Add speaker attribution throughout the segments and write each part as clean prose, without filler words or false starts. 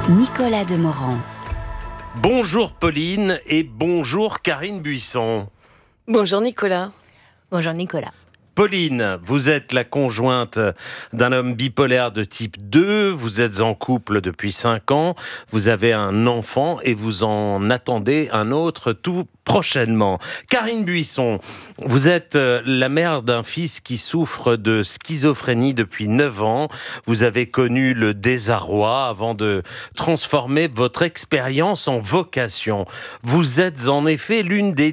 Speaker 1: Nicolas Demorand.
Speaker 2: Bonjour Pauline et bonjour Karine Buisson.
Speaker 3: Bonjour Nicolas.
Speaker 4: Bonjour Nicolas.
Speaker 2: Pauline, vous êtes la conjointe d'un homme bipolaire de type 2, vous êtes en couple depuis 5 ans, vous avez un enfant et vous en attendez un autre tout prochainement. Karine Buisson, vous êtes la mère d'un fils qui souffre de schizophrénie depuis 9 ans. Vous avez connu le désarroi avant de transformer votre expérience en vocation. Vous êtes en effet l'une des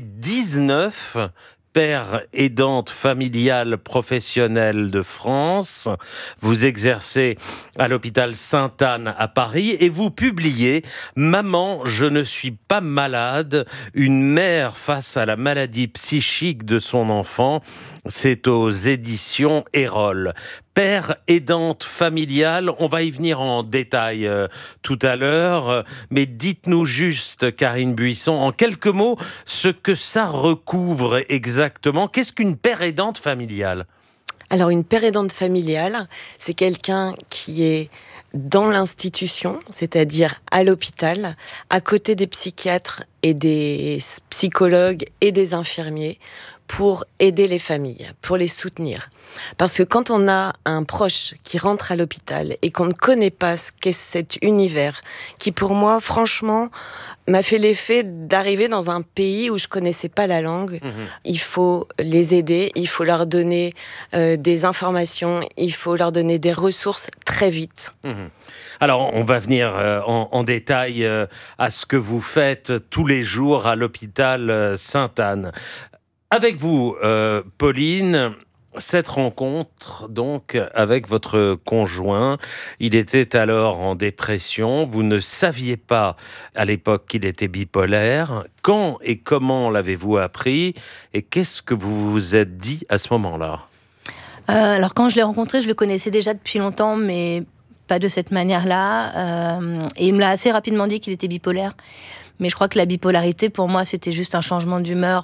Speaker 2: 19 père aidante familiale professionnelle de France. Vous exercez à l'hôpital Sainte-Anne à Paris et vous publiez « Maman, je ne suis pas malade, une mère face à la maladie psychique de son enfant ». C'est aux éditions Erol. Père aidante familiale, on va y venir en détail tout à l'heure, mais dites-nous juste, Karine Buisson, en quelques mots, ce que ça recouvre exactement. Qu'est-ce qu'une père aidante familiale ?
Speaker 3: Alors une père aidante familiale, c'est quelqu'un qui est dans l'institution, c'est-à-dire à l'hôpital, à côté des psychiatres et des psychologues et des infirmiers, pour aider les familles, pour les soutenir. Parce que quand on a un proche qui rentre à l'hôpital et qu'on ne connaît pas ce qu'est cet univers, qui pour moi, franchement, m'a fait l'effet d'arriver dans un pays où je connaissais pas la langue. Il faut les aider, il faut leur donner des informations, il faut leur donner des ressources très vite.
Speaker 2: Alors, on va venir en détail à ce que vous faites tous les jours à l'hôpital Sainte-Anne. Avec vous, Pauline, cette rencontre donc avec votre conjoint, il était alors en dépression, vous ne saviez pas à l'époque qu'il était bipolaire. Quand et comment l'avez-vous appris et qu'est-ce que vous vous êtes dit à ce moment-là ?
Speaker 4: Alors quand je l'ai rencontré, je le connaissais déjà depuis longtemps, mais pas de cette manière-là. Et il me l'a assez rapidement dit qu'il était bipolaire. Mais je crois que la bipolarité, pour moi, c'était juste un changement d'humeur.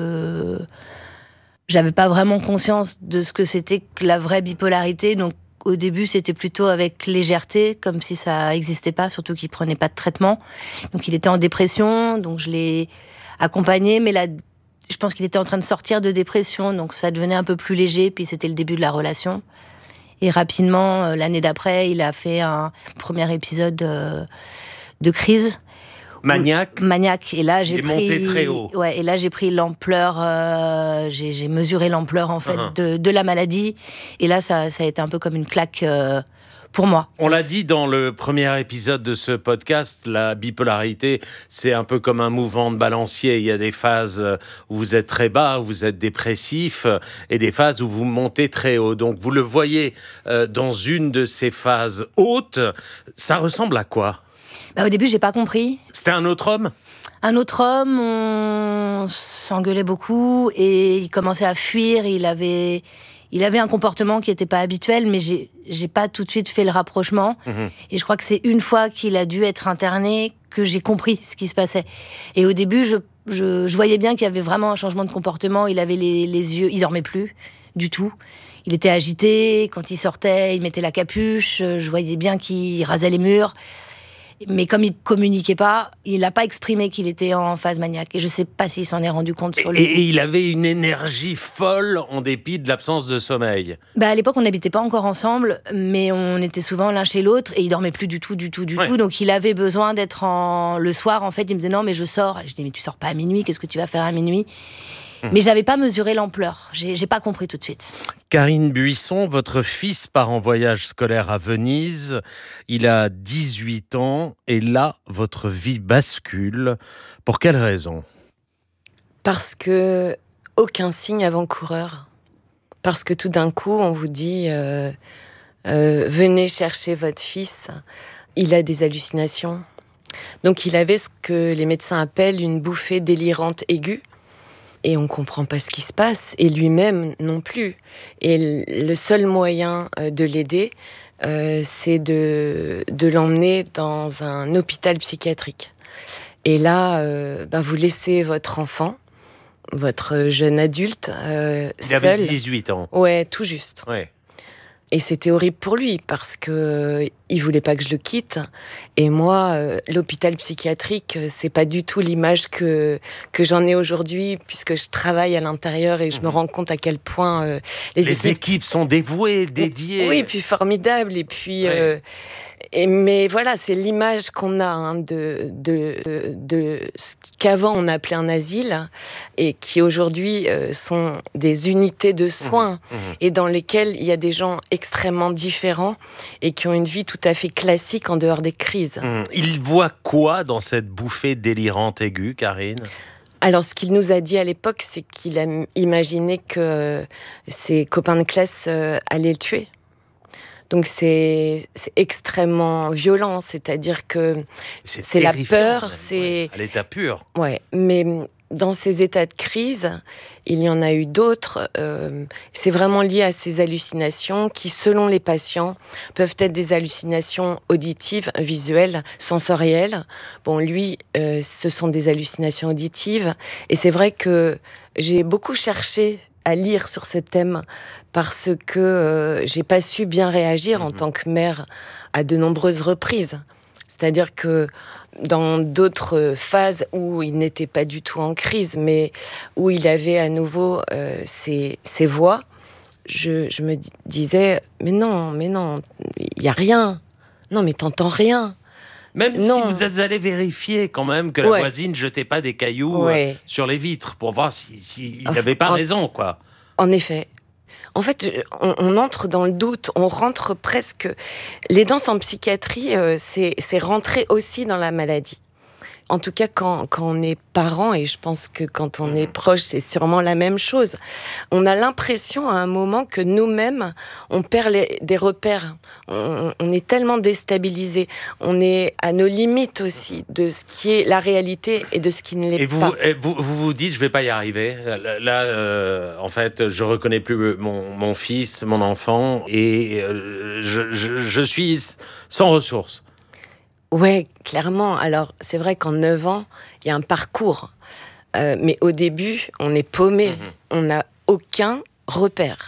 Speaker 4: J'avais pas vraiment conscience de ce que c'était que la vraie bipolarité. Donc, au début, c'était plutôt avec légèreté, comme si ça n'existait pas, surtout qu'il prenait pas de traitement. Donc, il était en dépression, donc je l'ai accompagné. Mais là, je pense qu'il était en train de sortir de dépression, donc ça devenait un peu plus léger. Puis, c'était le début de la relation. Et rapidement, l'année d'après, il a fait un premier épisode de crise. Maniaque. Et là, j'ai
Speaker 2: monté très haut.
Speaker 4: Ouais, et là, j'ai pris l'ampleur, j'ai mesuré l'ampleur, en fait, de la maladie. Et là, ça a été un peu comme une claque pour moi.
Speaker 2: On l'a dit dans le premier épisode de ce podcast, la bipolarité, c'est un peu comme un mouvement de balancier. Il y a des phases où vous êtes très bas, où vous êtes dépressif, et des phases où vous montez très haut. Donc, vous le voyez dans une de ces phases hautes. Ça ressemble à quoi ?
Speaker 4: Au début, j'ai pas compris.
Speaker 2: C'était un autre homme ?
Speaker 4: Un autre homme, on s'engueulait beaucoup et il commençait à fuir. Il avait un comportement qui n'était pas habituel, mais j'ai pas tout de suite fait le rapprochement. Et je crois que c'est une fois qu'il a dû être interné que j'ai compris ce qui se passait. Et au début, je voyais bien qu'il y avait vraiment un changement de comportement. Il avait les yeux, il dormait plus du tout. Il était agité. Quand il sortait, il mettait la capuche. Je voyais bien qu'il rasait les murs. Mais comme il communiquait pas, il n'a pas exprimé qu'il était en phase maniaque. Et je sais pas s'il s'en est rendu compte sur lui.
Speaker 2: Et il avait une énergie folle en dépit de l'absence de sommeil.
Speaker 4: À l'époque, on n'habitait pas encore ensemble, mais on était souvent l'un chez l'autre et il dormait plus du tout. Donc il avait besoin d'être le soir. En fait, il me disait non, mais je sors. Je dis mais tu sors pas à minuit. Qu'est-ce que tu vas faire à minuit ? Mais j'avais pas mesuré l'ampleur. J'ai pas compris tout de suite.
Speaker 2: Karine Buisson, votre fils part en voyage scolaire à Venise. Il a 18 ans et là, votre vie bascule. Pour quelle raison ?
Speaker 3: Parce que aucun signe avant-coureur. Parce que tout d'un coup, on vous dit venez chercher votre fils. Il a des hallucinations. Donc il avait ce que les médecins appellent une bouffée délirante aiguë. Et on ne comprend pas ce qui se passe, et lui-même non plus. Et le seul moyen de l'aider, c'est de l'emmener dans un hôpital psychiatrique. Et là, vous laissez votre enfant, votre jeune adulte,
Speaker 2: seul. Il avait 18 ans.
Speaker 3: Ouais, tout juste.
Speaker 2: Ouais.
Speaker 3: Et c'était horrible pour lui parce que il voulait pas que je le quitte. Et moi, l'hôpital psychiatrique, c'est pas du tout l'image que j'en ai aujourd'hui, puisque je travaille à l'intérieur et je me rends compte à quel point
Speaker 2: les équipes sont dévouées, dédiées.
Speaker 3: Oui, puis formidables. Et puis, mais voilà, c'est l'image qu'on a de ce qu'avant on appelait un asile et qui aujourd'hui sont des unités de soins et dans lesquelles il y a des gens extrêmement différents et qui ont une vie tout à fait classique en dehors des crises.
Speaker 2: Il voit quoi dans cette bouffée délirante aiguë, Karine ?
Speaker 3: Alors, ce qu'il nous a dit à l'époque, c'est qu'il a imaginé que ses copains de classe allaient le tuer. Donc c'est extrêmement violent, c'est-à-dire que c'est la peur, c'est
Speaker 2: à l'état pur.
Speaker 3: Ouais, mais dans ces états de crise, il y en a eu d'autres. C'est vraiment lié à ces hallucinations qui, selon les patients, peuvent être des hallucinations auditives, visuelles, sensorielles. Bon, lui, ce sont des hallucinations auditives, et c'est vrai que j'ai beaucoup cherché à lire sur ce thème parce que j'ai pas su bien réagir en tant que mère à de nombreuses reprises. C'est-à-dire que dans d'autres phases où il n'était pas du tout en crise, mais où il avait à nouveau ses voix, je me disais « mais non, il y a rien. Non, mais t'entends rien. »
Speaker 2: Même si vous êtes allé vérifier quand même que la voisine ne jetait pas des cailloux sur les vitres pour voir s'il n'avait pas raison, quoi.
Speaker 3: En effet. En fait, on entre dans le doute, on rentre presque... L'aidance en psychiatrie, c'est rentrer aussi dans la maladie. En tout cas, quand on est parent, et je pense que quand on est proche, c'est sûrement la même chose. On a l'impression à un moment que nous-mêmes, on perd des repères. On est tellement déstabilisés. On est à nos limites aussi de ce qui est la réalité et de ce qui ne l'est pas.
Speaker 2: Et vous dites, je vais pas y arriver. Là, en fait, je reconnais plus mon fils, mon enfant, et je suis sans ressources.
Speaker 3: Ouais, clairement. Alors, c'est vrai qu'en 9 ans, il y a un parcours. Mais au début, on est paumé. On n'a aucun repère.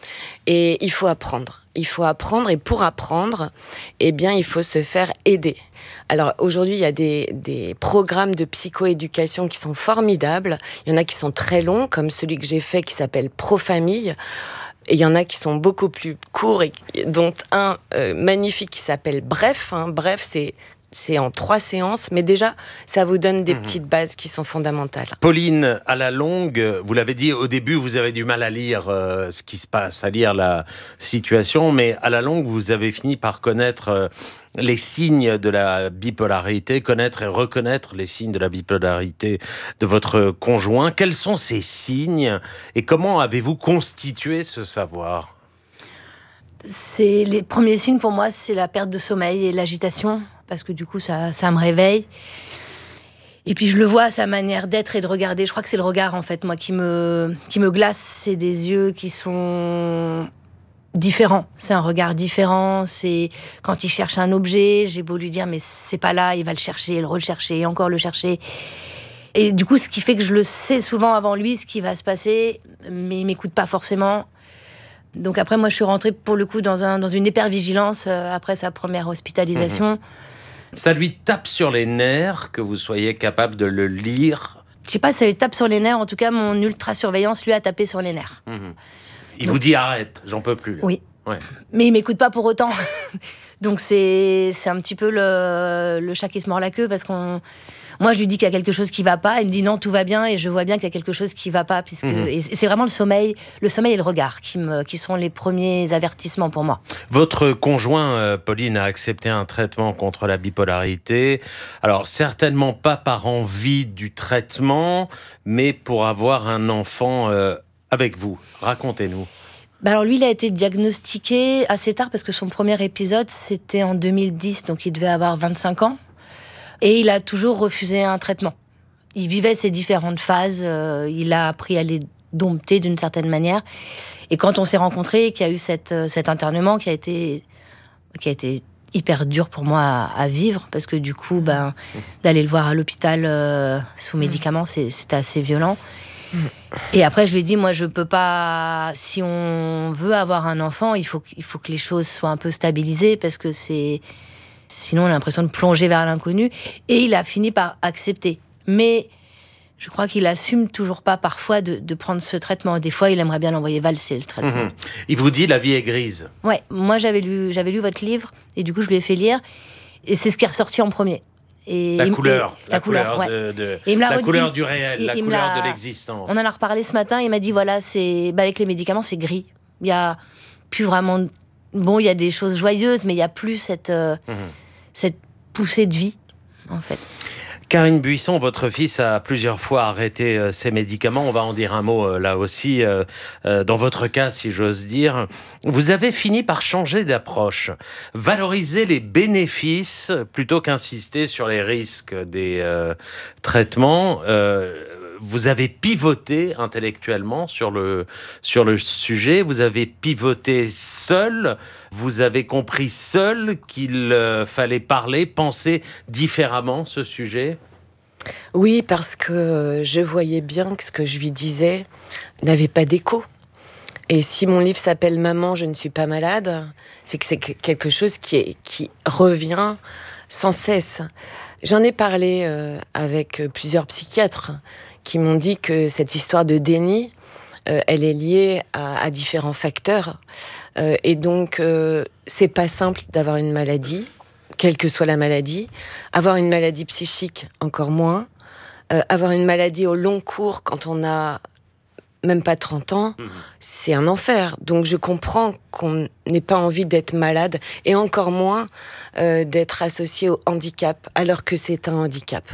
Speaker 3: Et il faut apprendre. Il faut apprendre. Et pour apprendre, eh bien, il faut se faire aider. Alors, aujourd'hui, il y a des programmes de psychoéducation qui sont formidables. Il y en a qui sont très longs, comme celui que j'ai fait qui s'appelle Pro-Famille. Et il y en a qui sont beaucoup plus courts, et dont un magnifique qui s'appelle Bref. Bref, c'est en 3 séances, mais déjà, ça vous donne des petites bases qui sont fondamentales.
Speaker 2: Pauline, à la longue, vous l'avez dit, au début, vous avez du mal à lire ce qui se passe, à lire la situation, mais à la longue, vous avez fini par connaître les signes de la bipolarité, connaître et reconnaître les signes de la bipolarité de votre conjoint. Quels sont ces signes et comment avez-vous constitué ce savoir ?
Speaker 4: Les premiers signes pour moi, c'est la perte de sommeil et l'agitation, parce que du coup, ça me réveille. Et puis je le vois à sa manière d'être et de regarder. Je crois que c'est le regard, en fait, moi, qui me glace. C'est des yeux qui sont différents. C'est un regard différent. C'est quand il cherche un objet, j'ai beau lui dire, mais c'est pas là, il va le chercher, le rechercher, et encore le chercher. Et du coup, ce qui fait que je le sais souvent avant lui, ce qui va se passer, mais il m'écoute pas forcément. Donc après, moi, je suis rentrée pour le coup dans une hypervigilance après sa première hospitalisation.
Speaker 2: Ça lui tape sur les nerfs que vous soyez capable de le lire.
Speaker 4: Je sais pas si ça lui tape sur les nerfs. En tout cas, mon ultra-surveillance lui a tapé sur les nerfs.
Speaker 2: Il vous dit arrête, j'en peux plus. Là.
Speaker 4: Oui.
Speaker 2: Ouais.
Speaker 4: Mais il m'écoute pas pour autant. Donc c'est un petit peu le chat qui se mord la queue, parce moi je lui dis qu'il y a quelque chose qui va pas, il me dit non, tout va bien, et je vois bien qu'il y a quelque chose qui va pas, puisque et c'est vraiment le sommeil et le regard qui sont les premiers avertissements pour moi.
Speaker 2: Votre conjoint, Pauline, a accepté un traitement contre la bipolarité. Alors certainement pas par envie du traitement, mais pour avoir un enfant avec vous. Racontez-nous.
Speaker 4: Alors lui, il a été diagnostiqué assez tard, parce que son premier épisode, c'était en 2010, donc il devait avoir 25 ans. Et il a toujours refusé un traitement. Il vivait ces différentes phases, il a appris à les dompter d'une certaine manière. Et quand on s'est rencontrés, qu'il y a eu cet internement qui a été hyper dur pour moi à vivre, parce que du coup, d'aller le voir à l'hôpital sous médicaments, c'était assez violent. Et après, je lui ai dit, moi, je peux pas. Si on veut avoir un enfant, il faut que les choses soient un peu stabilisées parce que sinon, on a l'impression de plonger vers l'inconnu. Et il a fini par accepter. Mais je crois qu'il assume toujours pas parfois de prendre ce traitement. Des fois, il aimerait bien l'envoyer valser, le traitement.
Speaker 2: Il vous dit, la vie est grise.
Speaker 4: Ouais, moi, j'avais lu votre livre et du coup, je lui ai fait lire. Et c'est ce qui est ressorti en premier. Et
Speaker 2: la couleur
Speaker 4: ouais.
Speaker 2: la couleur du réel, la couleur de l'existence.
Speaker 4: On en a reparlé ce matin, il m'a dit voilà, avec les médicaments, c'est gris. Il y a plus vraiment... Bon, il y a des choses joyeuses, mais il y a plus cette poussée de vie, en fait.
Speaker 2: Karine Buisson, votre fils a plusieurs fois arrêté ses médicaments. On va en dire un mot là aussi. Dans votre cas, si j'ose dire, vous avez fini par changer d'approche. Valoriser les bénéfices plutôt qu'insister sur les risques des traitements. Vous avez pivoté intellectuellement sur le sujet, vous avez pivoté seul, vous avez compris seul qu'il fallait parler, penser différemment ce sujet.
Speaker 3: Oui, parce que je voyais bien que ce que je lui disais n'avait pas d'écho. Et si mon livre s'appelle « Maman, je ne suis pas malade », c'est que c'est quelque chose qui revient sans cesse. J'en ai parlé avec plusieurs psychiatres qui m'ont dit que cette histoire de déni, elle est liée à différents facteurs. Et donc, c'est pas simple d'avoir une maladie, quelle que soit la maladie. Avoir une maladie psychique, encore moins. Avoir une maladie au long cours, quand on a même pas 30 ans, c'est un enfer. Donc je comprends qu'on n'ait pas envie d'être malade, et encore moins d'être associé au handicap, alors que c'est un handicap.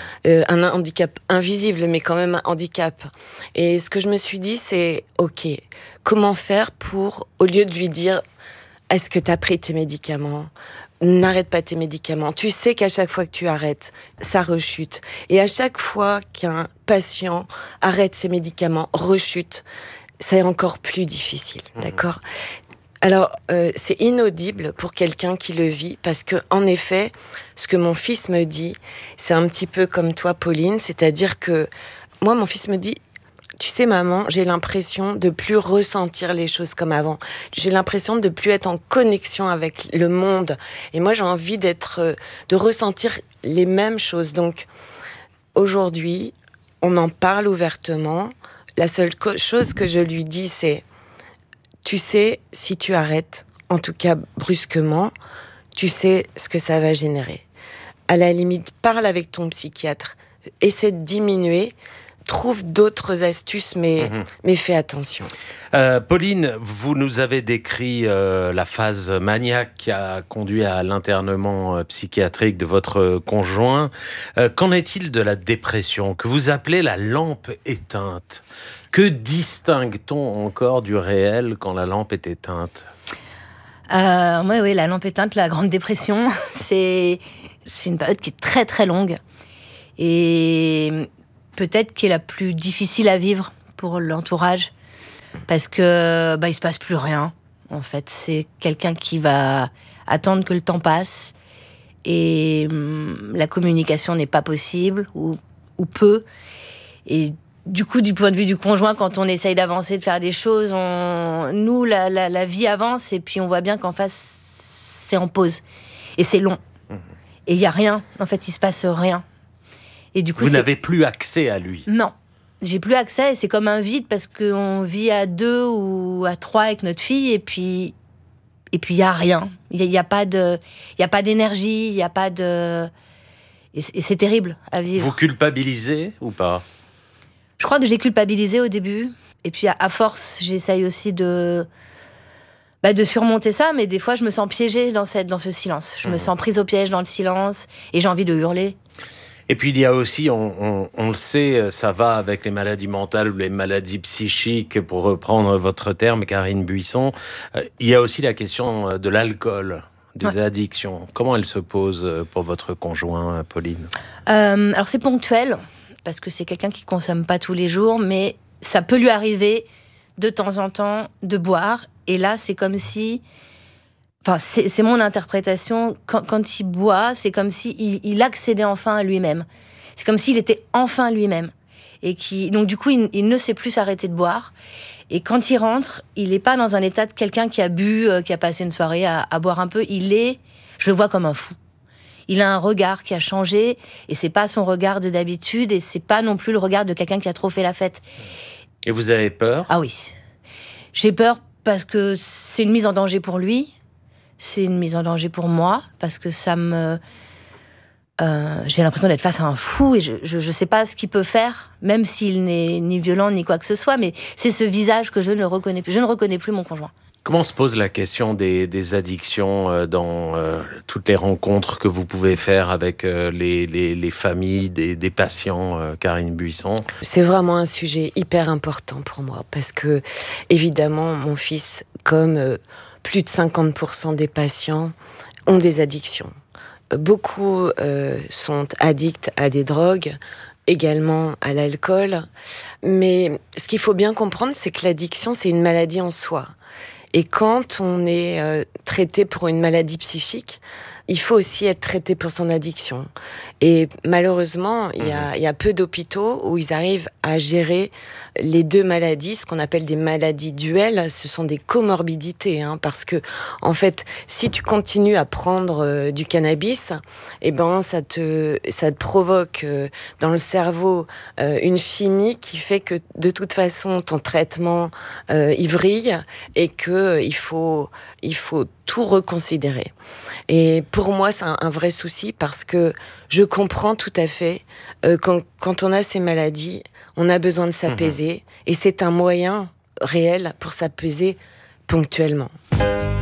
Speaker 3: Un handicap invisible, mais quand même un handicap. Et ce que je me suis dit, c'est, ok, comment faire pour, au lieu de lui dire, est-ce que tu as pris tes médicaments ? N'arrête pas tes médicaments. Tu sais qu'à chaque fois que tu arrêtes, ça rechute. Et à chaque fois qu'un patient arrête ses médicaments, rechute, c'est encore plus difficile, d'accord ? Alors, c'est inaudible pour quelqu'un qui le vit, parce que, en effet, ce que mon fils me dit, c'est un petit peu comme toi, Pauline, c'est-à-dire que moi, mon fils me dit, tu sais, maman, j'ai l'impression de plus ressentir les choses comme avant. J'ai l'impression de plus être en connexion avec le monde. Et moi, j'ai envie de ressentir les mêmes choses. Donc, aujourd'hui, on en parle ouvertement. La seule chose que je lui dis, c'est, tu sais, si tu arrêtes, en tout cas brusquement, tu sais ce que ça va générer. À la limite, parle avec ton psychiatre. Essaie de diminuer. Trouve d'autres astuces, mais fais attention.
Speaker 2: Pauline, vous nous avez décrit la phase maniaque qui a conduit à l'internement psychiatrique de votre conjoint. Qu'en est-il de la dépression, que vous appelez la lampe éteinte ? Que distingue-t-on encore du réel quand la lampe est éteinte ?
Speaker 4: Oui, la lampe éteinte, la Grande Dépression, c'est une période qui est très très longue. Et peut-être qui est la plus difficile à vivre pour l'entourage, parce que il se passe plus rien. En fait, c'est quelqu'un qui va attendre que le temps passe, et la communication n'est pas possible ou peu. Et du coup, du point de vue du conjoint, quand on essaye d'avancer, de faire des choses, nous, la vie avance, et puis on voit bien qu'en face, c'est en pause et c'est long. Et il y a rien. En fait, il se passe rien. Et du coup,
Speaker 2: vous n'avez plus accès à lui.
Speaker 4: Non, j'ai plus accès, et c'est comme un vide, parce qu'on vit à 2 ou à 3 avec notre fille, et puis il y a rien. Il y a pas d'énergie, il y a pas de... Et c'est terrible à vivre.
Speaker 2: Vous culpabilisez ou pas ?
Speaker 4: Je crois que j'ai culpabilisé au début, et puis à force, j'essaye aussi de surmonter ça, mais des fois, je me sens piégée dans ce silence. Je me sens prise au piège dans le silence, et j'ai envie de hurler.
Speaker 2: Et puis il y a aussi, on le sait, ça va avec les maladies mentales ou les maladies psychiques, pour reprendre votre terme, Karine Buisson. Il y a aussi la question de l'alcool, des addictions. Comment elle se pose pour votre conjoint, Pauline ?
Speaker 4: Alors c'est ponctuel, parce que c'est quelqu'un qui consomme pas tous les jours, mais ça peut lui arriver de temps en temps de boire. Et là, c'est comme si... Enfin, c'est mon interprétation. Quand il boit, c'est comme si il accédait enfin à lui-même. C'est comme s'il était enfin lui-même. et donc du coup, il ne sait plus s'arrêter de boire. Et quand il rentre, il n'est pas dans un état de quelqu'un qui a bu, qui a passé une soirée à boire un peu. Je le vois comme un fou. Il a un regard qui a changé, et c'est pas son regard de d'habitude, et c'est pas non plus le regard de quelqu'un qui a trop fait la fête.
Speaker 2: Et vous avez peur ?
Speaker 4: Ah oui. J'ai peur parce que c'est une mise en danger pour lui, c'est une mise en danger pour moi, parce que ça me... j'ai l'impression d'être face à un fou, et je sais pas ce qu'il peut faire, même s'il n'est ni violent ni quoi que ce soit, mais c'est ce visage que je ne reconnais plus. Je ne reconnais plus mon conjoint.
Speaker 2: Comment se pose la question des addictions dans toutes les rencontres que vous pouvez faire avec les familles des patients, Karine Buisson ?
Speaker 3: C'est vraiment un sujet hyper important pour moi, parce que, évidemment, mon fils, comme plus de 50% des patients, ont des addictions. Beaucoup sont addicts à des drogues, également à l'alcool. Mais ce qu'il faut bien comprendre, c'est que l'addiction, c'est une maladie en soi. Et quand on est traité pour une maladie psychique, il faut aussi être traité pour son addiction. Et malheureusement, il y a peu d'hôpitaux où ils arrivent à gérer les deux maladies, ce qu'on appelle des maladies duelles. Ce sont des comorbidités, parce que, en fait, si tu continues à prendre du cannabis, ça te provoque dans le cerveau une chimie qui fait que, de toute façon, ton traitement il vrille, et que il faut tout reconsidérer. Et pour moi, c'est un vrai souci, parce que je comprends tout à fait quand on a ces maladies, on a besoin de s'apaiser, et c'est un moyen réel pour s'apaiser ponctuellement.